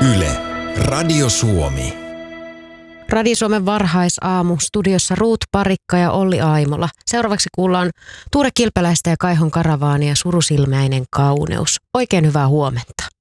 Yle, Radio Suomi. Radio Suomen varhaisaamu, studiossa Ruut Parikka ja Olli Aimola. Seuraavaksi kuullaan Tuure Kilpeläistä ja Kaihon Karavaania Surusilmäinen kauneus. Oikein hyvää huomenta.